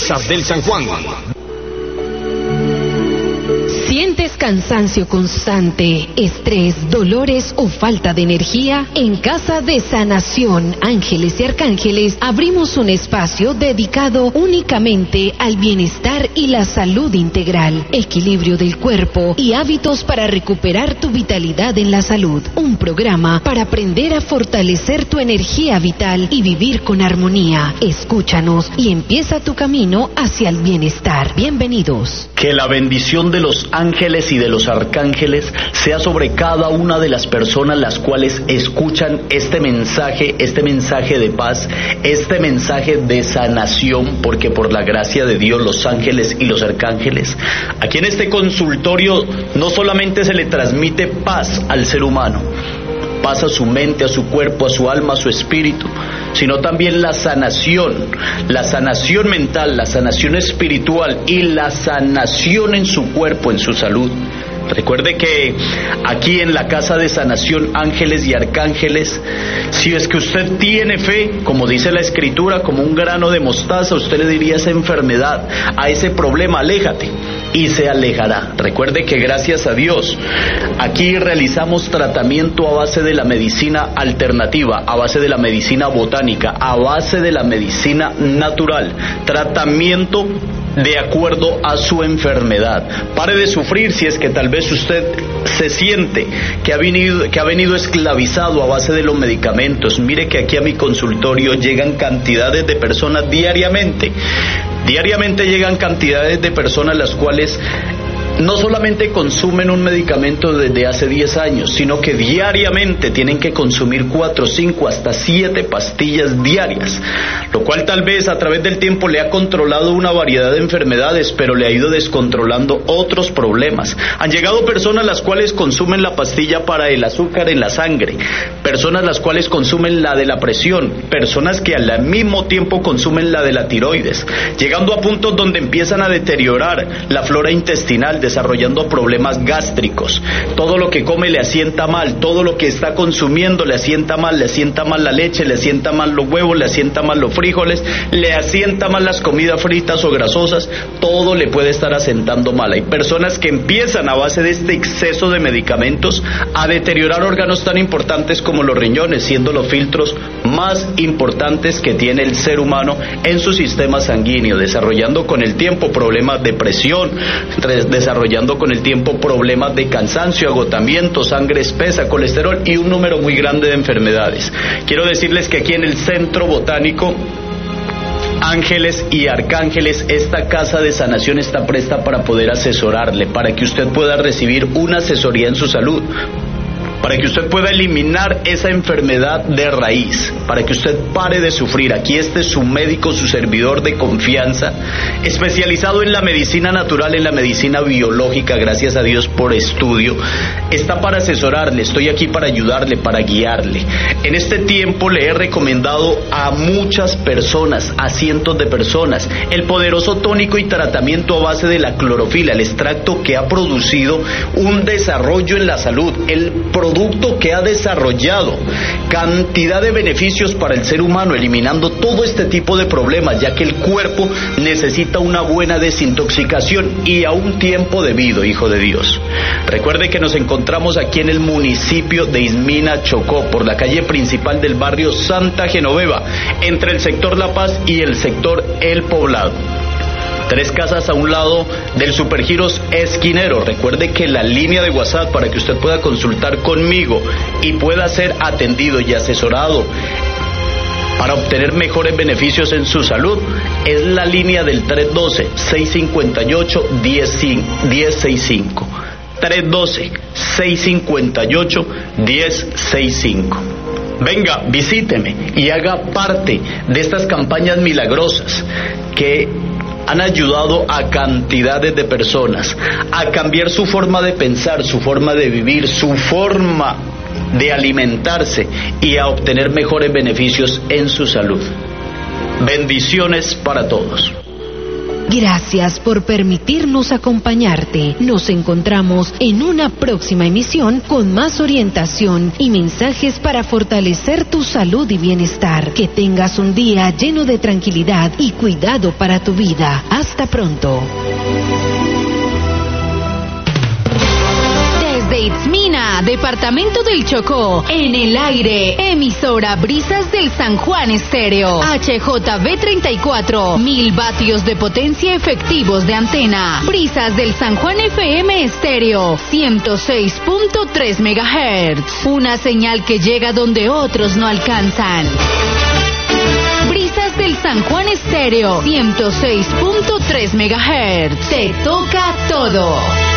Mesas del San Juan. ¿Sientes cansancio constante, estrés, dolores o falta de energía? En Casa de Sanación Ángeles y Arcángeles abrimos un espacio dedicado únicamente al bienestar y la salud integral, equilibrio del cuerpo y hábitos para recuperar tu vitalidad en la salud. Un programa para aprender a fortalecer tu energía vital y vivir con armonía. Escúchanos y empieza tu camino hacia el bienestar. Bienvenidos. Que la bendición de los ángeles y de los arcángeles sea sobre cada una de las personas las cuales escuchan este mensaje de paz, este mensaje de sanación, porque por la gracia de Dios los ángeles y los arcángeles, aquí en este consultorio no solamente se le transmite paz al ser humano, paz a su mente, a su cuerpo, a su alma, a su espíritu, sino también la sanación mental, la sanación espiritual y la sanación en su cuerpo, en su salud. Recuerde que aquí en la Casa de Sanación Ángeles y Arcángeles, si es que usted tiene fe, como dice la Escritura, como un grano de mostaza, usted le diría a esa enfermedad, a ese problema, aléjate, y se alejará. Recuerde que gracias a Dios, aquí realizamos tratamiento a base de la medicina alternativa, a base de la medicina botánica, a base de la medicina natural, tratamiento de acuerdo a su enfermedad. Pare de sufrir si es que tal vez usted se siente que ha venido esclavizado a base de los medicamentos. Mire que aquí a mi consultorio llegan cantidades de personas diariamente. Diariamente llegan cantidades de personas las cuales no solamente consumen un medicamento desde hace 10 años, sino que diariamente tienen que consumir 4, 5, hasta 7 pastillas diarias, lo cual tal vez a través del tiempo le ha controlado una variedad de enfermedades, pero le ha ido descontrolando otros problemas. Han llegado personas las cuales consumen la pastilla para el azúcar en la sangre, personas las cuales consumen la de la presión, personas que al mismo tiempo consumen la de la tiroides, llegando a puntos donde empiezan a deteriorar la flora intestinal, desarrollando problemas gástricos. Todo lo que come le asienta mal, todo lo que está consumiendo le asienta mal la leche, le asienta mal los huevos, le asienta mal los frijoles, le asienta mal las comidas fritas o grasosas, todo le puede estar asentando mal. Hay personas que empiezan a base de este exceso de medicamentos a deteriorar órganos tan importantes como los riñones, siendo los filtros más importantes que tiene el ser humano en su sistema sanguíneo, desarrollando con el tiempo problemas de presión, desarrollando con el tiempo problemas de cansancio, agotamiento, sangre espesa, colesterol y un número muy grande de enfermedades. Quiero decirles que aquí en el Centro Botánico Ángeles y Arcángeles, esta casa de sanación está presta para poder asesorarle, para que usted pueda recibir una asesoría en su salud, para que usted pueda eliminar esa enfermedad de raíz, para que usted pare de sufrir. Aquí este es su médico, su servidor de confianza, especializado en la medicina natural, en la medicina biológica, gracias a Dios por estudio. Está para asesorarle, estoy aquí para ayudarle, para guiarle. En este tiempo le he recomendado a muchas personas, a cientos de personas, el poderoso tónico y tratamiento a base de la clorofila, el extracto que ha producido un desarrollo en la salud, el producto que ha desarrollado cantidad de beneficios para el ser humano, eliminando todo este tipo de problemas, ya que el cuerpo necesita una buena desintoxicación y a un tiempo debido, hijo de Dios. Recuerde que nos encontramos aquí en el municipio de Ismina, Chocó, por la calle principal del barrio Santa Genoveva, entre el sector La Paz y el sector El Poblado. 3 casas a un lado del Supergiros Esquinero. Recuerde que la línea de WhatsApp para que usted pueda consultar conmigo y pueda ser atendido y asesorado para obtener mejores beneficios en su salud es la línea del 312-658-1065. 312-658-1065. Venga, visíteme y haga parte de estas campañas milagrosas que han ayudado a cantidades de personas a cambiar su forma de pensar, su forma de vivir, su forma de alimentarse y a obtener mejores beneficios en su salud. Bendiciones para todos. Gracias por permitirnos acompañarte. Nos encontramos en una próxima emisión con más orientación y mensajes para fortalecer tu salud y bienestar. Que tengas un día lleno de tranquilidad y cuidado para tu vida. Hasta pronto. Desde Itzmina, departamento del Chocó, en el aire, emisora Brisas del San Juan Estéreo, HJB 34, 1000 vatios de potencia efectivos de antena. Brisas del San Juan FM Estéreo, 106.3 MHz, una señal que llega donde otros no alcanzan. Brisas del San Juan Estéreo, 106.3 MHz, te toca todo.